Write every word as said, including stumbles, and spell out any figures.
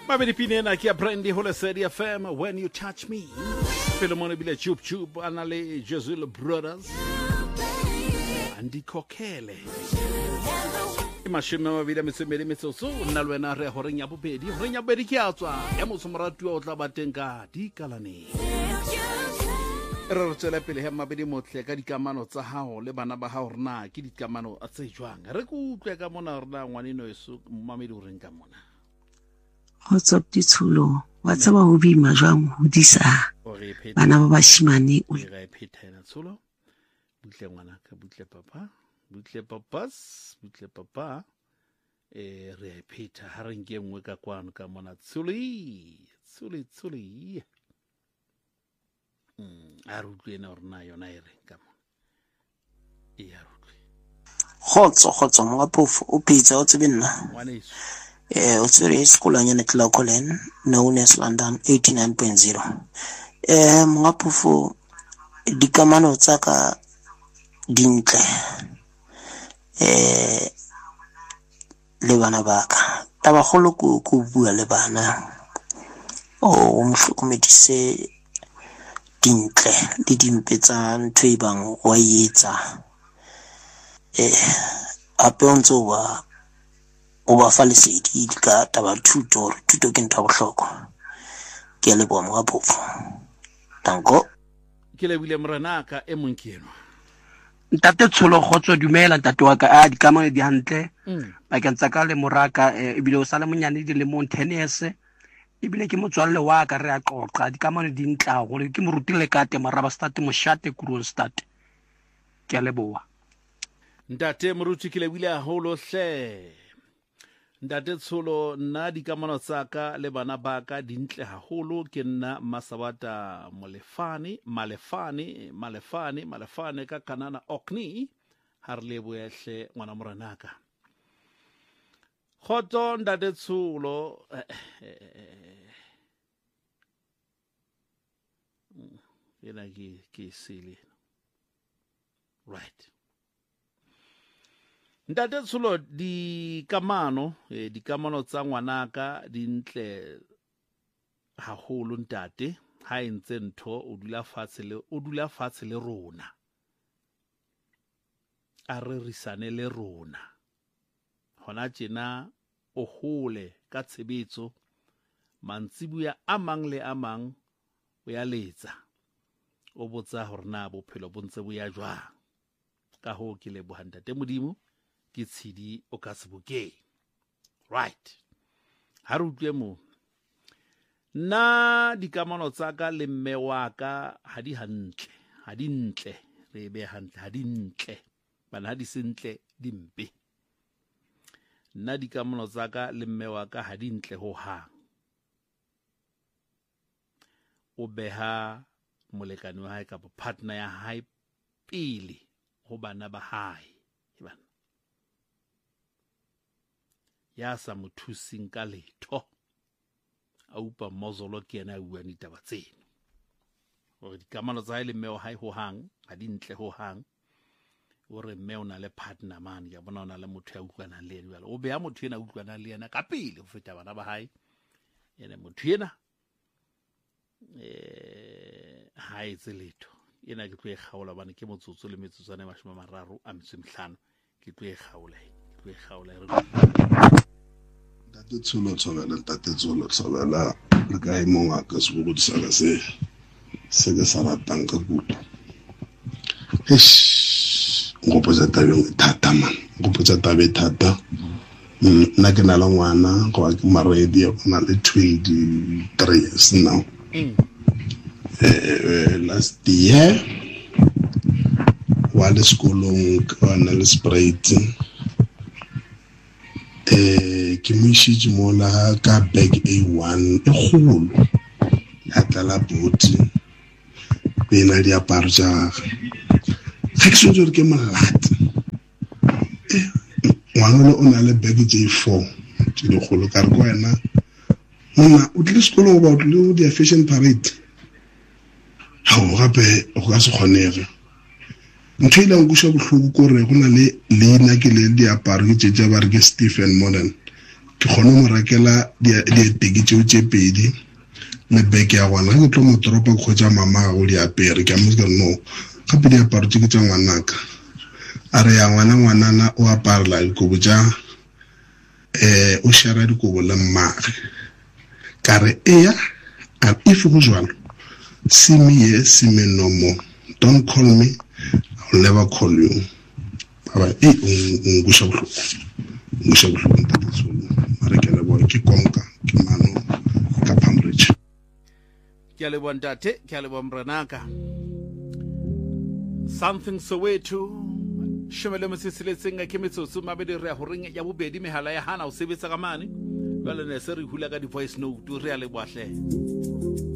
Mabedi pinena kia Brandy Holesedi F M When You Touch Me. Philemon bile chup chup anale Jesul Brothers. Andy Kokele. Imashime mabedi mesemedi metsoso nna lwena re ho renya bobedi ho renya bedi ke atswa ya mosomoratu o tla batenga di kalane. Re re tsela pele he mabedi motle ka dikamano tsa hao le bana ba hao rena ke dikamano a tse jwang re go utlwe ka mona rena ngwanino eso mamedi o reng ka mona. What's up Dithulo wa tsaba ho bima jwang ho disa bana ba bashimane o re iphethela Tshulo butle ngwana ka butle papa butle papas butle papa eh re iphetha ha re nke ngwe ka kwano ka mona Tshuli Tshuli Tshuli mm a rutlwe na rena yona ere ka mona e ya rutlwe khotso khotso mga phofu o pizza o tsebe nna ngwaneso eh o tsere isikolanyana tla Colen known as London eighty-nine point zero eh mga phofu dikamano tsa ka dintle eh le bana ba ka taba kholo ku ku bua le bana o mhlokomedise dintle le dimpe tsa ntho e bang wa etsa eh ape ontso wa o ba fa lesedi ka taba thuto thuto ke ntwa bohlokwa ke le bo mga phofu tanko ke le bile mranaka e monkeno ntate Tsholo khotso dumela ntate wa ka a dikamano di hantle ba ke ntsa ka le moraka e bile o sala monyane di le mo tennis e bile ke motswalle wa ka re a qoqa dikamano di ntla go le ke mo rutile ka te maraba start mo shate kurong start ke le boa ntate moruti ke le bile a holo hle Ntate Tsholo nna dikamano tsaka le bana ba ka dintle haholo ke nna Masabata Molefane Malefane Malefane Malefane ka Kanana Okni ha re leboehle ngwana moranaka Khotso Ntate Tsholo ena ke ke sile right Ntate Tsholo di kamano eh, di kamano tsa ngwanaka dintle haholo ntate ha entse ntho o dula fatshe le o dula fatshe le rona a re risane le rona hona tjena o hole ka tshebetso mantsibuya a mang le a mang o ya letsa o botsa hore na bophelo bo ntse bo ya jwang ka ho ke le bohantate modimo ke tshidi o ka seboke right ha re utlwe mo na dikamano tsa ka le mme wa ka ha di hantle ha di ntle re be hantle ha di ntle bana ha di sentle dimpe na dikamano tsa ka le mme wa ka ha di ntle ho hang o beha molekane wa hae ka partner ya hae pele ho bana ba hae ibana ya sa mothusing ka letho a upa mozolo ke ena a bua ditaba tseno hore dikamano tsa ile mme o hae ho hang ha di ntle ho hang o re mme o na le partner man ya bona ona le motho ya utlwana le ena o be ya motho ena utlwana le ena ka pele ho feta bana ba hae ene motho ena eh ha itse letho ena ke tlo e kgaola bana ke motsotso le metsotsana mashome mararo a mtsimhlano ke tlo e kgaola ke tlo e kgaola re Ntate Tsholo Tshobela Ntate Tsholo Tshobela le ka imong a ka se go di sala se se ke sa ratang ka kutu eish go potsa tabeng thata man go potsa tabe thata nna ke na le ngwana go a ke maredi o na le twenty-three years now eh last year wa le skolong ka na le sprite eh ke mishiji mola ka bag A one e kholo ya tla boti bena dia parja ga ke sotse ke malata eh ngwana o na le bag J four ke di kholo ka re go wena mona o tle sekolo ba o tle di fashion parade ha o gape o ka se kgonege ntho ile go sha bohloko gore go na le leina ke le diaparo ke tšetša ba re ke Stephen Modern ke kgone mo rekela dieteki tseo tse pedi le beke ya gona ke tlo mo toropa kgotsa mama ga go di apere ke mo ke no gape diaparo tse ke tsa ngwanaka a re ya ngwana ngwanana o aparela dikobo tsa eh o shara dikobo le mmage ka re eya and if go jwalo see me here see me no more don't call me I'll never call you baba e o ngusha bhloko ngusha bhloko ntate tsolo mara ke le boy ke konka ke mano ka Pambridge ke a le bontate ke a le bomranaka something Soweto shemele mosisiletseng ke metsotso mabedi re a go reng ya bobedi mehala ya hana o sebetsa ka mane ba le ne se re hula ka di voice note re a le boahle